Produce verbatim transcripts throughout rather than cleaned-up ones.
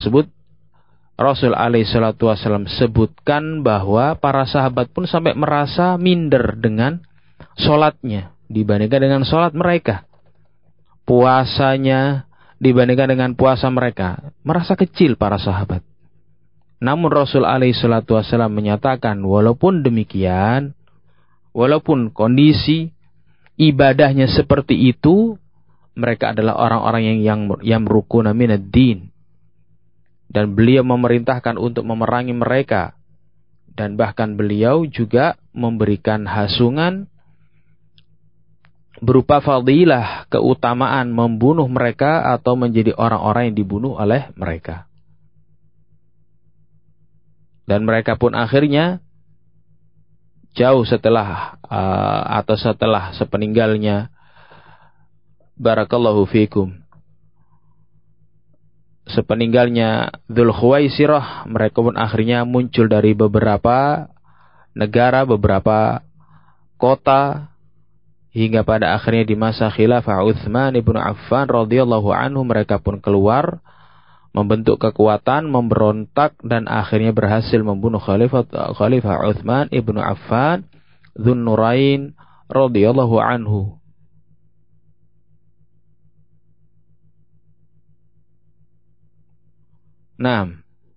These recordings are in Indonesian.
tersebut Rasul alaihi salatu wasallam sebutkan bahwa para sahabat pun sampai merasa minder dengan sholatnya dibandingkan dengan sholat mereka. Puasanya dibandingkan dengan puasa mereka. Merasa kecil para sahabat. Namun Rasul alaihi salatu wasallam menyatakan walaupun demikian, walaupun kondisi ibadahnya seperti itu, mereka adalah orang-orang yang yang yamrukuna minad din. Dan beliau memerintahkan untuk memerangi mereka. Dan bahkan beliau juga memberikan hasungan berupa fadilah, keutamaan membunuh mereka atau menjadi orang-orang yang dibunuh oleh mereka. Dan mereka pun akhirnya jauh setelah uh, atau setelah sepeninggalnya barakallahu fikum, sepeninggalnya Dzul Khuwaisirah, mereka pun akhirnya muncul dari beberapa negara, beberapa kota, hingga pada akhirnya di masa khilafah Utsman ibnu Affan radhiyallahu anhu mereka pun keluar membentuk kekuatan, memberontak, dan akhirnya berhasil membunuh Khalifah Khalifah Utsman ibnu Affan Dzun Nurain radhiyallahu anhu. Nah,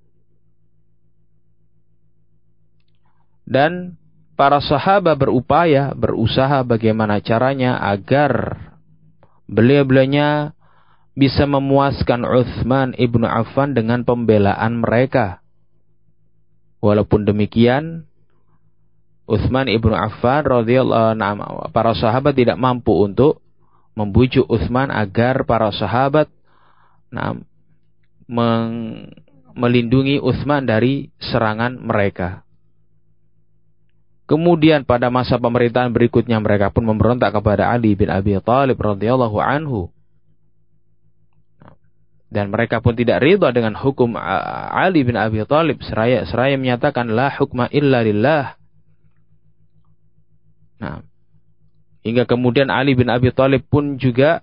dan para sahabat berupaya, berusaha bagaimana caranya agar beliau-beliaunya bisa memuaskan Utsman ibnu Affan dengan pembelaan mereka. Walaupun demikian, Utsman ibnu Affan radhiyallahu anhu, para sahabat tidak mampu untuk membujuk Utsman agar para sahabat nah, meng, melindungi Utsman dari serangan mereka. Kemudian pada masa pemerintahan berikutnya mereka pun memberontak kepada Ali bin Abi Thalib radhiyallahu anhu. Dan mereka pun tidak ridha dengan hukum Ali bin Abi Thalib, seraya seraya menyatakan la hukma illa lillah. Nah, hingga kemudian Ali bin Abi Thalib pun juga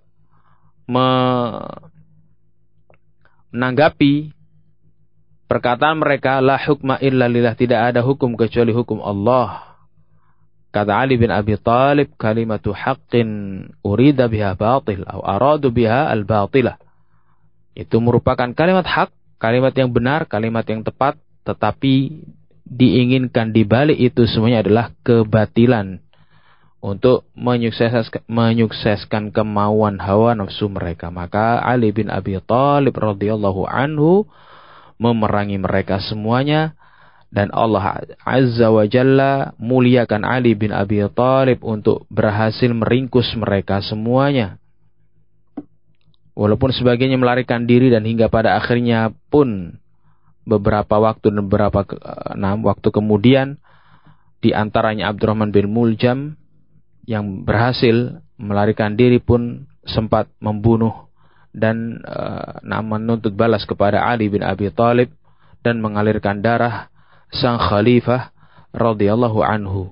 menanggapi perkataan mereka la hukma illa lillah, tidak ada hukum kecuali hukum Allah. Kata Ali bin Abi Thalib, kalimatu haqqin urida biha batil atau aradu biha al-batilah. Itu merupakan kalimat hak, kalimat yang benar, kalimat yang tepat, tetapi diinginkan di balik itu semuanya adalah kebatilan untuk menyukseskan, menyukseskan kemauan hawa nafsu mereka. Maka Ali bin Abi Thalib radhiyallahu anhu memerangi mereka semuanya, dan Allah Azza wa Jalla muliakan Ali bin Abi Thalib untuk berhasil meringkus mereka semuanya. Walaupun sebagiannya melarikan diri dan hingga pada akhirnya pun beberapa waktu dan beberapa nah, waktu kemudian di antaranya Abdurrahman bin Muljam yang berhasil melarikan diri pun sempat membunuh dan uh, nah, menuntut balas kepada Ali bin Abi Thalib dan mengalirkan darah sang khalifah radhiyallahu anhu.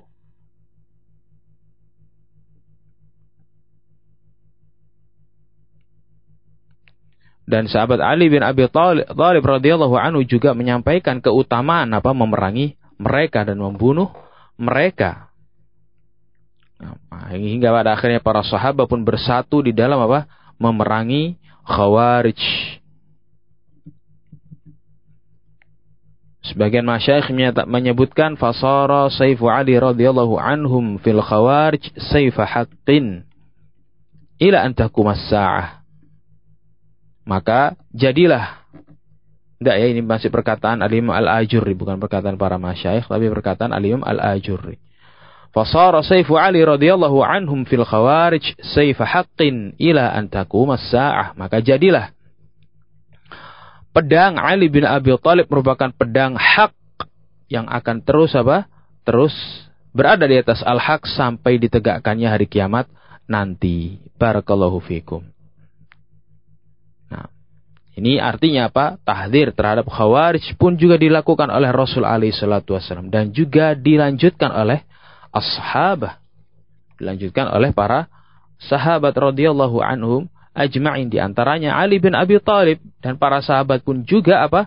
Dan sahabat Ali bin Abi Thalib radhiyallahu anhu juga menyampaikan keutamaan apa memerangi mereka dan membunuh mereka. Nah, hingga pada akhirnya para sahabat pun bersatu di dalam apa? Memerangi Khawarij. Sebagian masyayikh menyebutkan fasara sayfu Ali radhiyallahu anhum fil Khawarij sayfa haqqin ila an taqumas saah. Maka jadilah, tidak ya, ini masih perkataan Al-Imam Al-Ajurri, bukan perkataan para masyayikh, tapi perkataan Al-Imam Al-Ajurri. Fasara sayfu Ali radhiyallahu anhum fil Khawarij sayfa haqqin ila an taqumas saah. Maka jadilah pedang Ali bin Abi Thalib merupakan pedang hak yang akan terus apa? Terus berada di atas al-haq sampai ditegakkannya hari kiamat nanti. Barakallahu fikum. Nah, ini artinya apa? Tahdzir terhadap Khawarij pun juga dilakukan oleh Rasul alaihi salatu wasallam dan juga dilanjutkan oleh ashabah. Dilanjutkan oleh para sahabat radhiyallahu anhum ajma'in, di antaranya Ali bin Abi Thalib, dan para sahabat pun juga apa?